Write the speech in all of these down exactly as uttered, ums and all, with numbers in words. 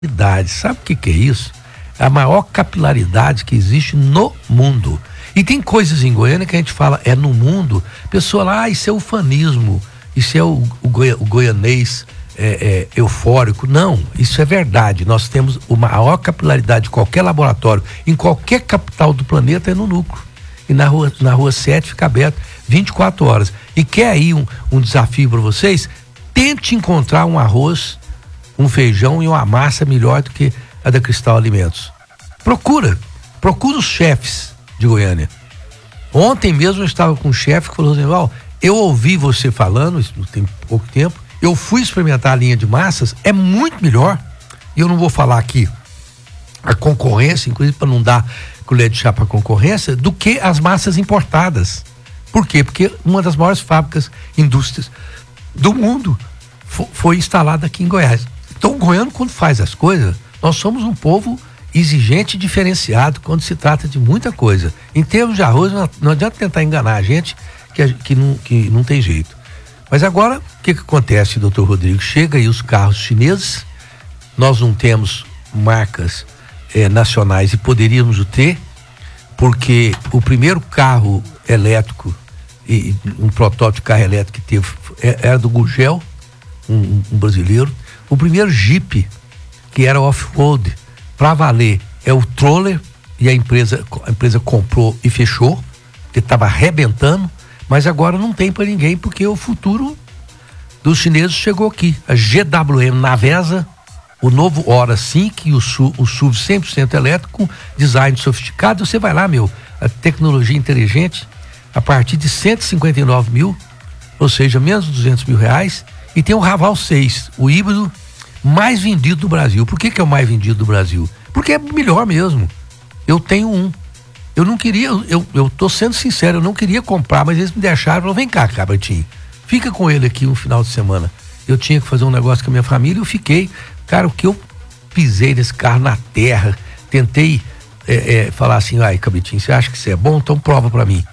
Sabe o que que é isso? É a maior capilaridade que existe no mundo. E tem coisas em Goiânia que a gente fala, é no mundo, pessoa lá, ah, isso é ufanismo, isso é o, o, goi, o goianês é, é, eufórico. Não, isso é verdade. Nós temos a maior capilaridade de qualquer laboratório, em qualquer capital do planeta, é no núcleo. E na rua, na rua sete fica aberto vinte e quatro horas. E quer aí um, um desafio para vocês? Tente encontrar um arroz, um feijão e uma massa melhor do que a da Cristal Alimentos. Procura, procura os chefes de Goiânia. Ontem mesmo eu estava com um chefe que falou assim, ó, eu ouvi você falando, isso tem pouco tempo, eu fui experimentar a linha de massas, é muito melhor, e eu não vou falar aqui a concorrência, inclusive para não dar colher de chá para concorrência, do que as massas importadas. Por quê? Porque uma das maiores fábricas, indústrias do mundo foi, foi instalada aqui em Goiás. Então o goiano, quando faz as coisas, nós somos um povo exigente e diferenciado quando se trata de muita coisa. Em termos de arroz, não, não adianta tentar enganar a gente que, que, não, que não tem jeito. Mas agora, o que que acontece, doutor Rodrigo? Chega aí os carros chineses, nós não temos marcas eh, nacionais e poderíamos o ter, porque o primeiro carro elétrico, e um protótipo de carro elétrico que teve, era do Gurgel, um, um brasileiro. O primeiro Jeep, que era off-road, para valer, é o Troller, e a empresa, a empresa comprou e fechou, porque estava arrebentando, mas agora não tem para ninguém, porque o futuro dos chineses chegou aqui. A G W M Navesa, o novo Hora cinco e o, Su, o S U V cem por cento elétrico, design sofisticado, você vai lá, meu, a tecnologia inteligente, a partir de cento e cinquenta e nove mil, ou seja, menos de duzentos mil reais, e tem o Raval seis, o híbrido mais vendido do Brasil. Por que que é o mais vendido do Brasil? Porque é melhor mesmo. Eu tenho um. Eu não queria, eu, eu tô sendo sincero, eu não queria comprar, mas eles me deixaram e falaram, vem cá, Cabritinho, fica com ele aqui um final de semana. Eu tinha que fazer um negócio com a minha família e eu fiquei. Cara, o que eu pisei nesse carro na terra, tentei é, é, falar assim, ai, Cabritinho, você acha que isso é bom? Então prova pra mim.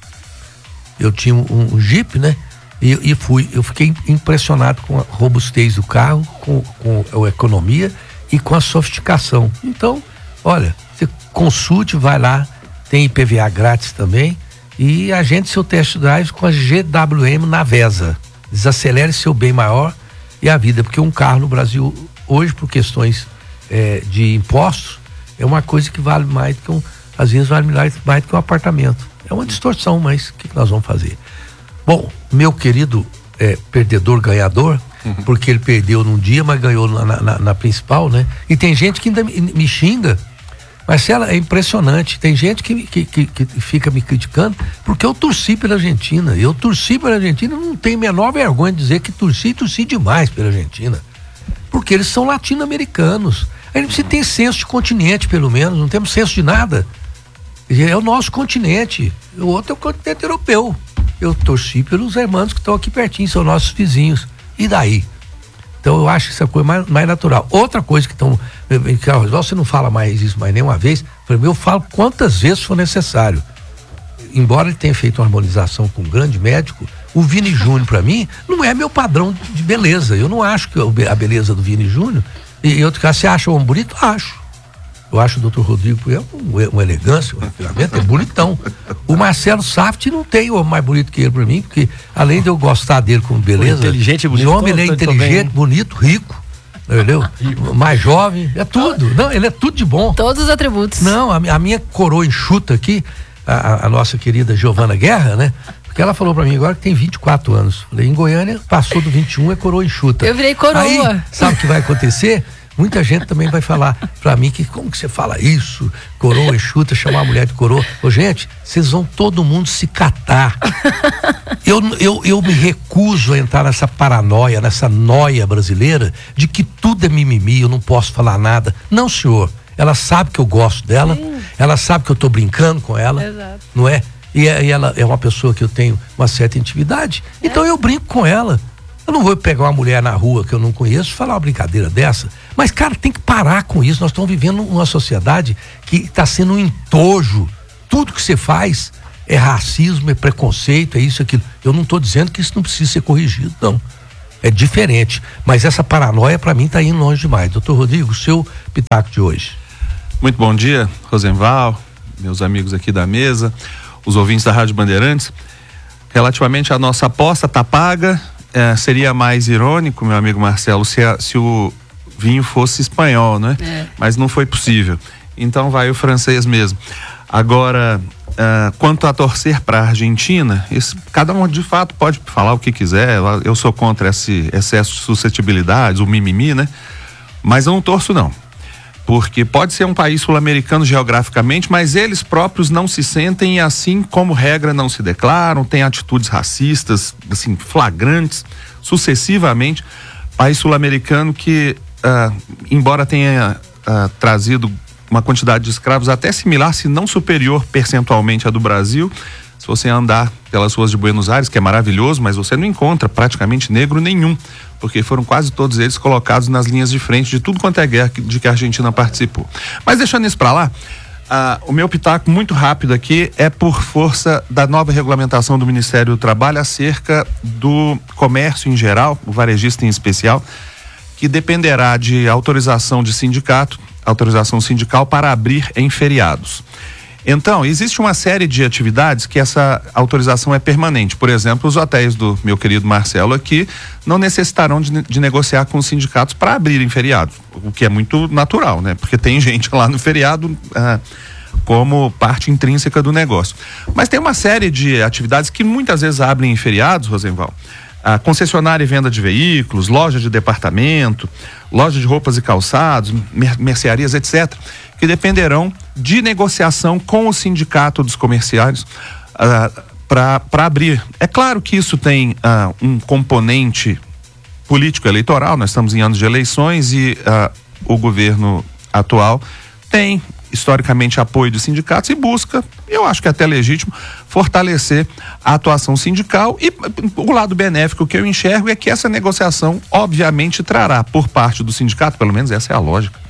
Eu tinha um, um Jeep, né? E, e fui, eu fiquei impressionado com a robustez do carro, com, com a economia e com a sofisticação. Então, olha, você consulte, vai lá, tem I P V A grátis também, e agende seu test drive com a G W M Navesa. Desacelere seu bem maior e a vida, porque um carro no Brasil hoje, por questões é, de impostos, é uma coisa que vale mais do que um, às vezes vale mais, mais do que um apartamento. É uma distorção, mas o que, que nós vamos fazer? Bom, meu querido é, perdedor ganhador, uhum. Porque ele perdeu num dia, mas ganhou na, na, na principal, né? E tem gente que ainda me, me xinga, Marcela, é impressionante, tem gente que, que, que, que fica me criticando, porque eu torci pela Argentina, eu torci pela Argentina, não tenho a menor vergonha de dizer que torci, torci demais pela Argentina, porque eles são latino-americanos, a gente precisa ter senso de continente, pelo menos, não temos senso de nada, é o nosso continente, o outro é o continente europeu. Eu torci pelos irmãos que estão aqui pertinho, são nossos vizinhos. E daí? Então eu acho essa coisa mais, mais natural. Outra coisa que estão. Você não fala mais isso mais nenhuma vez. Eu falo quantas vezes for necessário. Embora ele tenha feito uma harmonização com um grande médico, o Vini Júnior, para mim, não é meu padrão de beleza. Eu não acho que a beleza do Vini Júnior. E outro caso, você acha o homem bonito? Acho. Eu acho o doutor Rodrigo um, uma elegância, um ferramenta, é bonitão. O Marcelo Saft não tem homem mais bonito que ele pra mim, porque além de eu gostar dele como beleza, inteligente, bonito, o homem ele é inteligente, bonito, rico, entendeu? Mais jovem, é tudo. Não, ele é tudo de bom. Todos os atributos. Não, a, a minha coroa enxuta aqui, a, a nossa querida Giovana Guerra, né? Porque ela falou pra mim agora que tem vinte e quatro anos. Falei, em Goiânia, passou do vinte e um, é coroa enxuta. Eu virei coroa. Aí, sabe o que vai acontecer? Muita gente também vai falar pra mim que como que você fala isso, coroa enxuta, chamar a mulher de coroa. Ô, gente, vocês vão todo mundo se catar. Eu, eu, eu me recuso a entrar nessa paranoia, nessa noia brasileira de que tudo é mimimi, eu não posso falar nada. Não, senhor. Ela sabe que eu gosto dela, sim. Ela sabe que eu tô brincando com ela, exato. Não é? E, e ela é uma pessoa que eu tenho uma certa intimidade, é. Então eu brinco com ela. Eu não vou pegar uma mulher na rua que eu não conheço e falar uma brincadeira dessa. Mas, cara, tem que parar com isso. Nós estamos vivendo numa sociedade que está sendo um entojo. Tudo que você faz é racismo, é preconceito, é isso, aquilo. Eu não estou dizendo que isso não precisa ser corrigido, não. É diferente. Mas essa paranoia, para mim, está indo longe demais. Doutor Rodrigo, seu pitaco de hoje. Muito bom dia, Rosenval, meus amigos aqui da mesa, os ouvintes da Rádio Bandeirantes. Relativamente à nossa aposta, tá paga. É, seria mais irônico, meu amigo Marcelo, se, a, se o vinho fosse espanhol, né? É. Mas não foi possível. Então vai o francês mesmo. Agora, uh, quanto a torcer para a Argentina, isso, cada um de fato pode falar o que quiser. Eu sou contra esse excesso de suscetibilidades, o mimimi, né? Mas eu não torço, não. Porque pode ser um país sul-americano geograficamente, mas eles próprios não se sentem e, assim como regra, não se declaram, têm atitudes racistas, assim, flagrantes, sucessivamente. País sul-americano que, uh, embora tenha uh, trazido uma quantidade de escravos até similar, se não superior percentualmente à do Brasil, se você andar pelas ruas de Buenos Aires, que é maravilhoso, mas você não encontra praticamente negro nenhum, porque foram quase todos eles colocados nas linhas de frente de tudo quanto é guerra de que a Argentina participou. Mas deixando isso para lá, ah, o meu pitaco muito rápido aqui é por força da nova regulamentação do Ministério do Trabalho acerca do comércio em geral, o varejista em especial, que dependerá de autorização de sindicato, autorização sindical para abrir em feriados. Então, existe uma série de atividades que essa autorização é permanente. Por exemplo, os hotéis do meu querido Marcelo aqui não necessitarão de, de negociar com os sindicatos para abrirem feriados, o que é muito natural, né? Porque tem gente lá no feriado ah, como parte intrínseca do negócio. Mas tem uma série de atividades que muitas vezes abrem em feriados, Rosenval. A concessionária e venda de veículos, loja de departamento, loja de roupas e calçados, mer- mercearias, etcétera, que dependerão de negociação com o sindicato dos comerciários uh, para abrir. É claro que isso tem uh, um componente político-eleitoral, nós estamos em anos de eleições e uh, o governo atual tem historicamente apoio de sindicatos e busca, eu acho que é até legítimo, fortalecer a atuação sindical, e o lado benéfico que eu enxergo é que essa negociação obviamente trará por parte do sindicato, pelo menos essa é a lógica,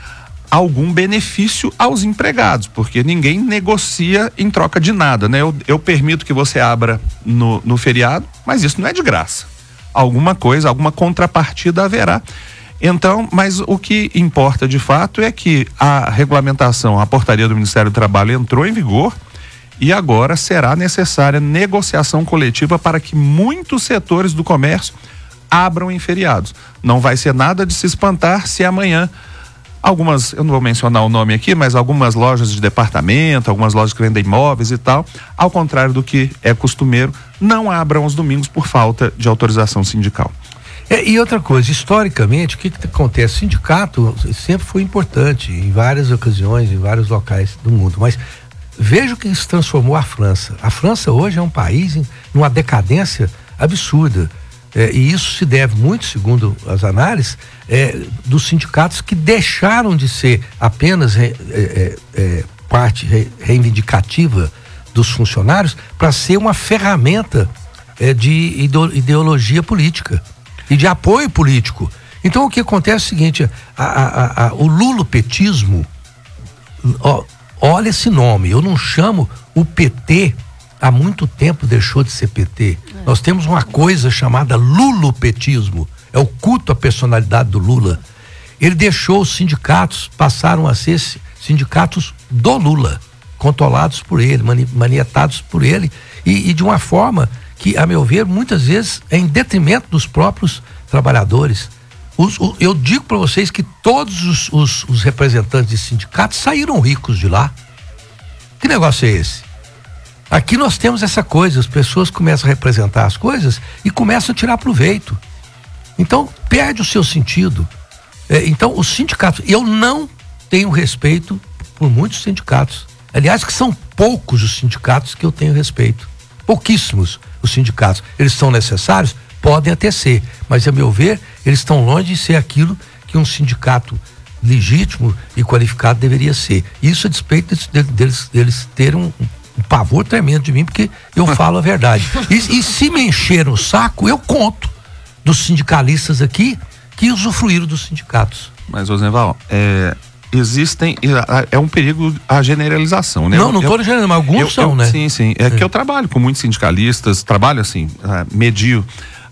algum benefício aos empregados, porque ninguém negocia em troca de nada, né? Eu, eu permito que você abra no, no feriado, mas isso não é de graça. Alguma coisa, alguma contrapartida haverá. Então, mas o que importa de fato é que a regulamentação, a portaria do Ministério do Trabalho entrou em vigor e agora será necessária negociação coletiva para que muitos setores do comércio abram em feriados. Não vai ser nada de se espantar se amanhã algumas, eu não vou mencionar o nome aqui, mas algumas lojas de departamento, algumas lojas que vendem imóveis e tal, ao contrário do que é costumeiro, não abram aos domingos por falta de autorização sindical. É, e outra coisa, historicamente, o que, que acontece? O sindicato sempre foi importante em várias ocasiões, em vários locais do mundo, mas veja o que se transformou a França. A França hoje é um país em uma decadência absurda. É, e isso se deve muito, segundo as análises, é, dos sindicatos que deixaram de ser apenas re, é, é, parte re, reivindicativa dos funcionários para ser uma ferramenta é, de ideologia política e de apoio político. Então o que acontece é o seguinte, a, a, a, o lulopetismo, ó, olha esse nome, eu não chamo o P T, há muito tempo deixou de ser P T. É. Nós temos uma coisa chamada lulopetismo, é o culto à personalidade do Lula. Ele deixou os sindicatos, passaram a ser sindicatos do Lula, controlados por ele, mani, manietados por ele, e, e de uma forma que, a meu ver, muitas vezes é em detrimento dos próprios trabalhadores. Os, o, eu digo para vocês que todos os, os, os representantes de sindicatos saíram ricos de lá. Que negócio é esse? Aqui nós temos essa coisa, as pessoas começam a representar as coisas e começam a tirar proveito. Então, perde o seu sentido. É, então, os sindicatos, eu não tenho respeito por muitos sindicatos. Aliás, que são poucos os sindicatos que eu tenho respeito. Pouquíssimos os sindicatos. Eles são necessários? Podem até ser, mas a meu ver, eles estão longe de ser aquilo que um sindicato legítimo e qualificado deveria ser. Isso a despeito deles, deles, deles terem um, um pavor tremendo de mim, porque eu falo a verdade. E, e se me encheram o saco, eu conto dos sindicalistas aqui que usufruíram dos sindicatos. Mas, Rosenval, é... existem, é um perigo a generalização, né? Não, não estou generalizando, mas alguns eu, são, eu, né? Sim, sim. É, é que eu trabalho com muitos sindicalistas, trabalho assim, uh, medio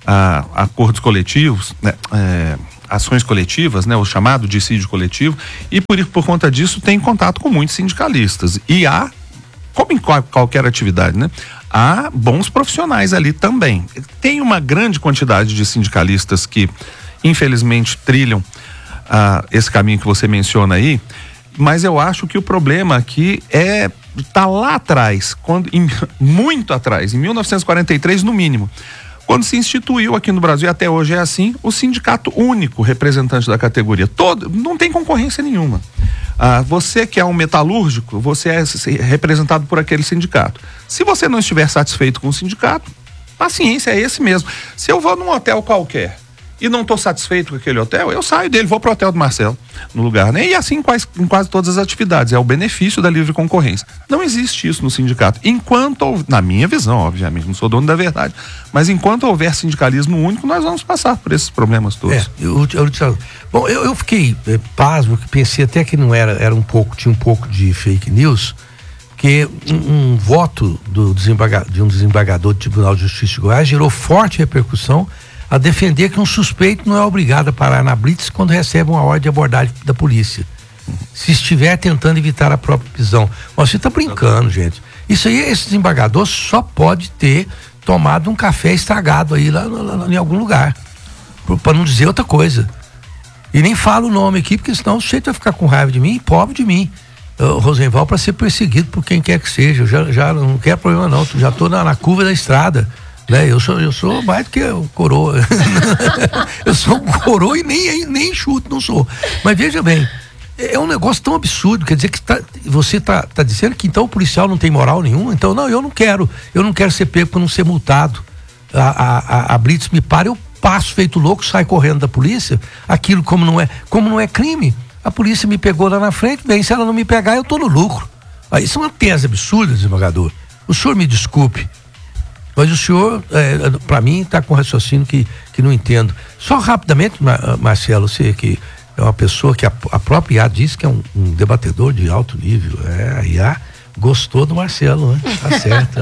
a, acordos coletivos, né, é, ações coletivas, né, o chamado dissídio coletivo, e por, por conta disso tem contato com muitos sindicalistas. E há, como em qual, qualquer atividade, né, há bons profissionais ali também. Tem uma grande quantidade de sindicalistas que, infelizmente, trilham ah, esse caminho que você menciona aí, mas eu acho que o problema aqui é tá lá atrás, quando, em, muito atrás, em mil novecentos e quarenta e três no mínimo, quando se instituiu aqui no Brasil, e até hoje é assim, o sindicato único representante da categoria. Todo, não tem concorrência nenhuma. Ah, você que é um metalúrgico, você é representado por aquele sindicato. Se você não estiver satisfeito com o sindicato, paciência, é esse mesmo. Se eu vou num hotel qualquer e não estou satisfeito com aquele hotel, eu saio dele, vou pro hotel do Marcelo, no lugar, né? E assim em quase, em quase todas as atividades, é o benefício da livre concorrência. Não existe isso no sindicato. Enquanto, na minha visão, obviamente, não sou dono da verdade, mas enquanto houver sindicalismo único, nós vamos passar por esses problemas todos. É, eu, eu, eu, bom, eu, eu fiquei é, pasmo, que pensei até que não era, era um pouco, tinha um pouco de fake news, porque um, um voto do desembarga, de um desembargador do Tribunal de Justiça de Goiás gerou forte repercussão a defender que um suspeito não é obrigado a parar na blitz quando recebe uma ordem de abordagem da polícia, se estiver tentando evitar a própria prisão. Mas você está brincando, gente. Isso aí, esse desembargador só pode ter tomado um café estragado aí lá, lá, lá em algum lugar, para não dizer outra coisa. E nem falo o nome aqui, porque senão o sujeito vai ficar com raiva de mim e pobre de mim, uh, Rosenval, para ser perseguido por quem quer que seja. Eu já, já não quero problema não, já estou na, na curva da estrada. Né? Eu sou, eu sou mais do que o coroa. Eu sou um coroa e nem, nem chuto, não sou. Mas veja bem, é um negócio tão absurdo, quer dizer que tá, você tá, tá dizendo que então o policial não tem moral nenhuma? Então, não, eu não quero, eu não quero ser pego por não ser multado. A, a, a, a blitz me para, eu passo feito louco, saio correndo da polícia, aquilo como não é, como não é crime, a polícia me pegou lá na frente, bem, se ela não me pegar, eu tô no lucro. Aí, isso é uma tese absurda, desembargador. O senhor me desculpe, mas o senhor, é, para mim, está com um raciocínio que, que não entendo. Só rapidamente, Marcelo, você que é uma pessoa que a, a própria I A diz que é um, um debatedor de alto nível. É, a I A gostou do Marcelo, né? Tá certo.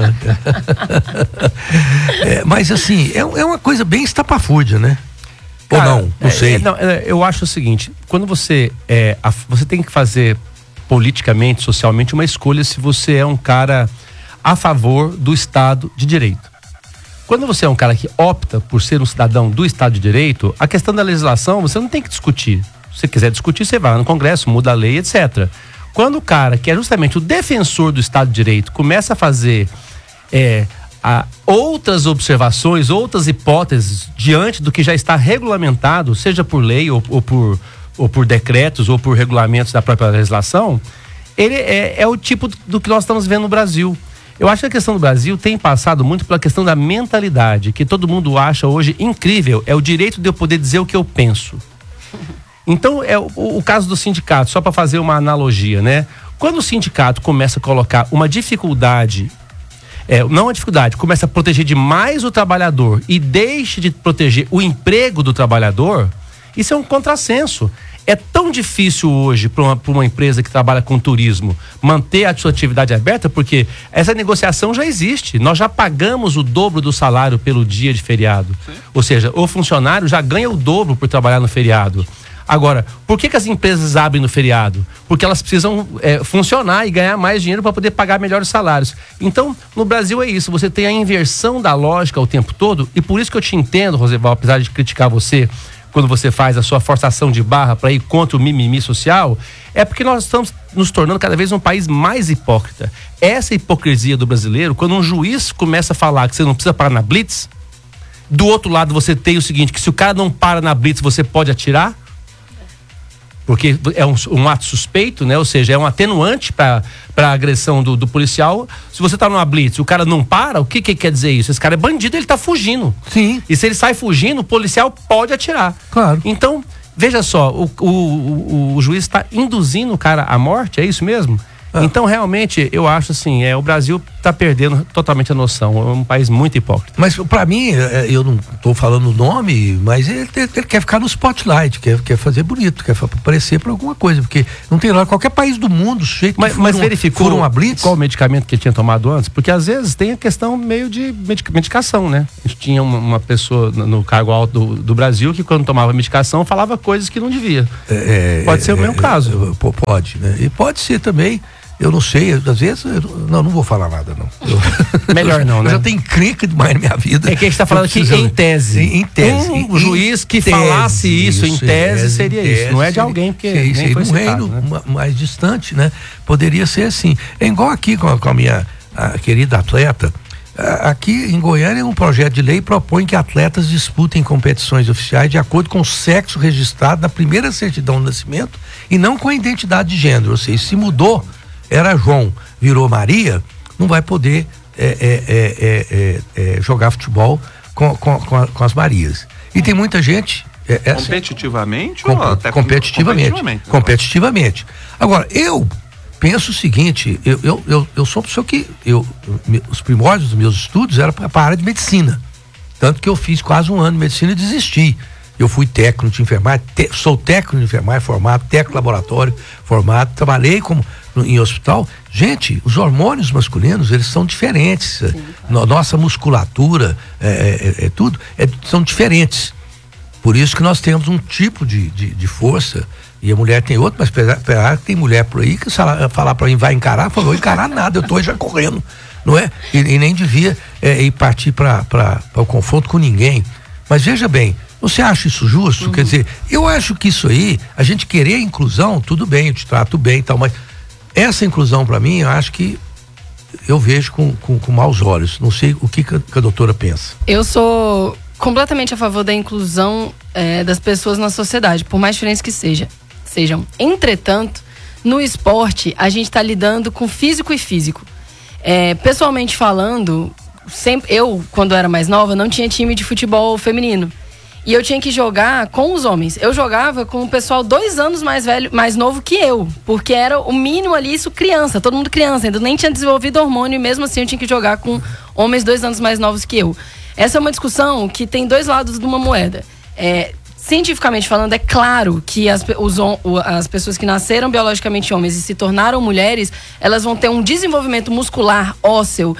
É, mas assim, é, é uma coisa bem estapafúrdia, né? Cara, ou não? Não é, sei. É, não, é, eu acho o seguinte, quando você, é, a, você tem que fazer politicamente, socialmente, uma escolha se você é um cara a favor do Estado de Direito. Quando você é um cara que opta por ser um cidadão do Estado de Direito, a questão da legislação você não tem que discutir. Se você quiser discutir, você vai lá no Congresso, muda a lei, etcétera. Quando o cara, que é justamente o defensor do Estado de Direito, começa a fazer é, a, outras observações, outras hipóteses diante do que já está regulamentado, seja por lei ou, ou, por, ou por decretos ou por regulamentos da própria legislação, ele é, é o tipo do, do que nós estamos vendo no Brasil. Eu acho que a questão do Brasil tem passado muito pela questão da mentalidade, que todo mundo acha hoje incrível, é o direito de eu poder dizer o que eu penso. Então, é o, o caso do sindicato, só para fazer uma analogia, né? Quando o sindicato começa a colocar uma dificuldade, é, não uma dificuldade, começa a proteger demais o trabalhador e deixa de proteger o emprego do trabalhador, isso é um contrassenso. É tão difícil hoje para uma, uma empresa que trabalha com turismo manter a sua atividade aberta, porque essa negociação já existe. Nós já pagamos o dobro do salário pelo dia de feriado. Sim. Ou seja, o funcionário já ganha o dobro por trabalhar no feriado. Agora, por que que as empresas abrem no feriado? Porque elas precisam é, funcionar e ganhar mais dinheiro para poder pagar melhores salários. Então, no Brasil é isso, você tem a inversão da lógica o tempo todo, e por isso que eu te entendo, Rosenval, apesar de criticar você, quando você faz a sua forçação de barra para ir contra o mimimi social, é porque nós estamos nos tornando cada vez um país mais hipócrita. Essa hipocrisia do brasileiro, quando um juiz começa a falar que você não precisa parar na blitz, do outro lado você tem o seguinte, que se o cara não para na blitz, você pode atirar, porque é um, um ato suspeito, né? Ou seja, é um atenuante para a agressão do, do policial. Se você tá numa blitz, o cara não para, o que que quer dizer isso? Esse cara é bandido, ele tá fugindo. Sim. E se ele sai fugindo, o policial pode atirar. Claro. Então, veja só, o, o, o, o juiz está induzindo o cara à morte, é isso mesmo? Ah. Então, realmente, eu acho assim, é, o Brasil está perdendo totalmente a noção. É um país muito hipócrita. Mas, para mim, eu não estou falando o nome, mas ele, ele quer ficar no spotlight, quer, quer fazer bonito, quer aparecer para alguma coisa, porque não tem lá qualquer país do mundo, jeito mas, mas verificou uma blitz. Qual o medicamento que ele tinha tomado antes? Porque, às vezes, tem a questão meio de medicação, né? A gente tinha uma, uma pessoa no cargo alto do, do Brasil que, quando tomava medicação, falava coisas que não devia. É, pode ser é, o mesmo é, caso. Pode, né? E pode ser também. Eu não sei, às vezes, eu, não, não vou falar nada, não. Eu, Melhor não, né? Eu já tenho encrenca demais na minha vida. É que a gente está falando aqui em tese. Em, em tese. Um em, juiz que tese, falasse isso, isso em tese, tese seria tese, isso. Não é de alguém, porque seria, nem foi num citado, reino né? mais distante, né? Poderia ser assim. É igual aqui com a, com a minha a querida atleta. Aqui em Goiânia, um projeto de lei propõe que atletas disputem competições oficiais de acordo com o sexo registrado na primeira certidão de nascimento e não com a identidade de gênero. Ou seja, se mudou, era João, virou Maria, não vai poder é, é, é, é, é, jogar futebol com, com, com, a, com as Marias. E tem muita gente... É, é competitivamente? Assim, ou com, até competitivamente. Competitivamente. Competitivamente. Agora, eu penso o seguinte, eu, eu, eu, eu sou uma pessoa que... Eu, os primórdios dos meus estudos eram para a área de medicina. Tanto que eu fiz quase um ano de medicina e desisti. Eu fui técnico de enfermagem, te, sou técnico de enfermagem formado, técnico de laboratório formado, trabalhei como no, em hospital. Gente, os hormônios masculinos, eles são diferentes. Sim, claro. Nossa musculatura, é, é, é tudo, é, são diferentes. Por isso que nós temos um tipo de, de, de força e a mulher tem outro, mas apesar que tem mulher por aí que falar, falar para mim, vai encarar, falou, encarar nada, eu tô já correndo, não é? E, e nem devia é, ir partir para o confronto com ninguém. Mas veja bem, você acha isso justo? Uhum. Quer dizer, eu acho que isso aí, a gente querer inclusão, tudo bem, eu te trato bem e tal, mas essa inclusão para mim, eu acho que eu vejo com, com, com maus olhos. Não sei o que, que a doutora pensa. Eu sou completamente a favor da inclusão é, das pessoas na sociedade, por mais diferentes que seja, sejam. Entretanto, no esporte, a gente está lidando com físico e físico. É, pessoalmente falando, sempre, eu, quando era mais nova, não tinha time de futebol feminino. E eu tinha que jogar com os homens. Eu jogava com o pessoal dois anos mais velho, mais novo que eu. Porque era o mínimo ali, isso criança, todo mundo criança. Ainda nem tinha desenvolvido hormônio e mesmo assim eu tinha que jogar com homens dois anos mais novos que eu. Essa é uma discussão que tem dois lados de uma moeda. É, cientificamente falando, é claro que as, os, as pessoas que nasceram biologicamente homens e se tornaram mulheres, elas vão ter um desenvolvimento muscular, ósseo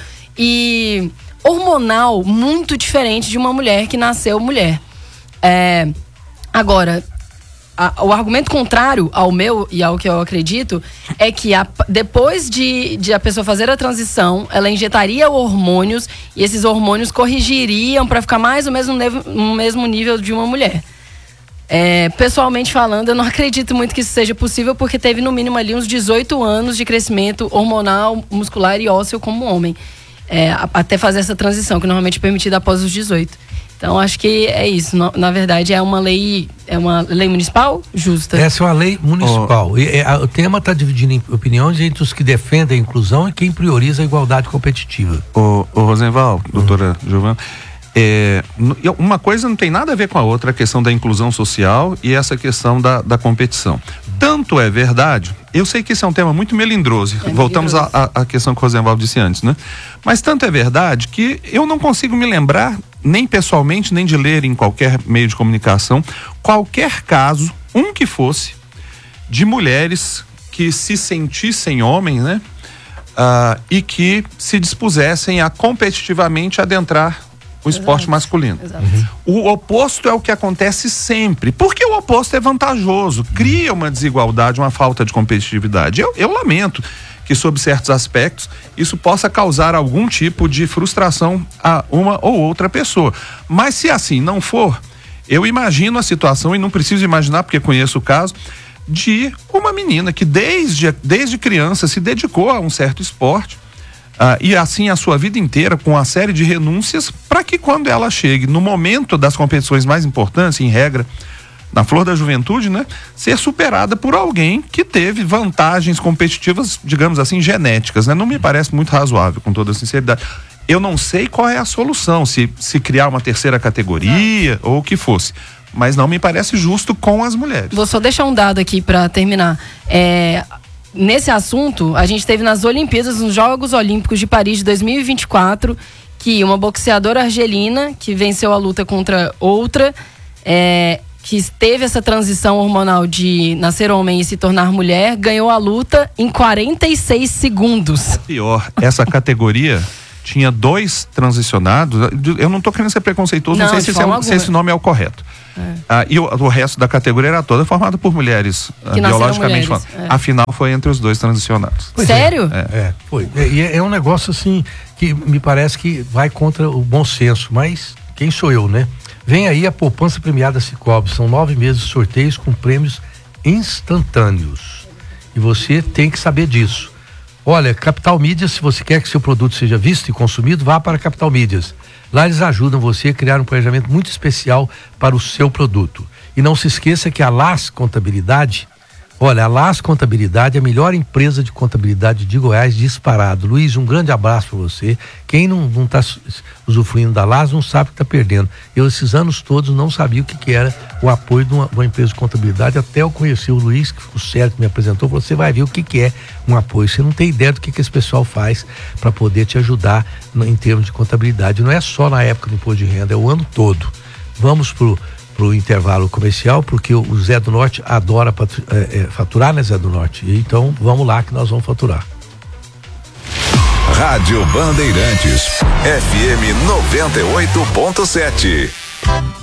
e hormonal muito diferente de uma mulher que nasceu mulher. É, agora, a, o argumento contrário ao meu e ao que eu acredito é que a, depois de, de a pessoa fazer a transição, ela injetaria hormônios e esses hormônios corrigiriam para ficar mais ou menos no, nevo, no mesmo nível de uma mulher. É, pessoalmente falando, eu não acredito muito que isso seja possível porque teve no mínimo ali uns dezoito anos de crescimento hormonal, muscular e ósseo como homem. É, a, até fazer essa transição, que normalmente é permitida após os dezoito. Então, acho que é isso. Na, na verdade, é uma lei, é uma lei municipal justa. Essa é uma lei municipal. Oh. E, é, o tema está dividindo em opiniões entre os que defendem a inclusão e quem prioriza a igualdade competitiva. Ô, ô Rosenval, doutora uhum. Giovana, é, uma coisa não tem nada a ver com a outra, a questão da inclusão social e essa questão da, da competição. Tanto é verdade, eu sei que esse é um tema muito melindroso, é voltamos à questão que o Rosenval disse antes, né? Mas tanto é verdade que eu não consigo me lembrar, nem pessoalmente, nem de ler em qualquer meio de comunicação, qualquer caso, um que fosse, de mulheres que se sentissem homens, né? Uh, e que se dispusessem a competitivamente adentrar o esporte Exato. masculino. Uhum. O oposto é o que acontece sempre, porque o oposto é vantajoso, cria uma desigualdade, uma falta de competitividade. Eu, eu lamento que, sob certos aspectos, isso possa causar algum tipo de frustração a uma ou outra pessoa. Mas se assim não for, eu imagino a situação, e não preciso imaginar porque conheço o caso, de uma menina que desde, desde criança se dedicou a um certo esporte, Uh, e assim a sua vida inteira, com uma série de renúncias, para que quando ela chegue no momento das competições mais importantes, em regra, na flor da juventude, né, ser superada por alguém que teve vantagens competitivas, digamos assim, genéticas, né? Não me parece muito razoável, com toda a sinceridade. Eu não sei qual é a solução, se, se criar uma terceira categoria Exato. ou o que fosse, mas não me parece justo com as mulheres. Vou só deixar um dado aqui para terminar. É... nesse assunto, a gente teve nas Olimpíadas, nos Jogos Olímpicos de Paris de dois mil e vinte e quatro, que uma boxeadora argelina, que venceu a luta contra outra, é, que teve essa transição hormonal de nascer homem e se tornar mulher, ganhou a luta em quarenta e seis segundos. Pior, essa categoria tinha dois transicionados. Eu não estou querendo ser preconceituoso, não, não sei se, esse, é, se esse nome é o correto. É. Ah, e o, o resto da categoria era toda formada por mulheres, que biologicamente mulheres, falando. É. Afinal, foi entre os dois transicionados. Pois Sério? É, é foi. E é, é um negócio assim que me parece que vai contra o bom senso, mas quem sou eu, né? Vem aí a poupança premiada Sicoob. São nove meses de sorteios com prêmios instantâneos. E você tem que saber disso. Olha, Capital Mídias, se você quer que seu produto seja visto e consumido, vá para Capital Mídias. Lá eles ajudam você a criar um planejamento muito especial para o seu produto. E não se esqueça que a Las Contabilidade, olha, a Las Contabilidade é a melhor empresa de contabilidade de Goiás disparado. Luiz, um grande abraço para você. Quem não está usufruindo da Las não sabe o que está perdendo. Eu, esses anos todos, não sabia o que, que era o apoio de uma, uma empresa de contabilidade, até eu conheci o Luiz, que o Sérgio me apresentou, você vai ver o que, que é um apoio. Você não tem ideia do que, que esse pessoal faz para poder te ajudar no, em termos de contabilidade. Não é só na época do imposto de renda, é o ano todo. Vamos pro pro intervalo comercial, porque o Zé do Norte adora patu, é, é, faturar, né, Zé do Norte? Então, vamos lá que nós vamos faturar. Rádio Bandeirantes, F M noventa e oito ponto sete.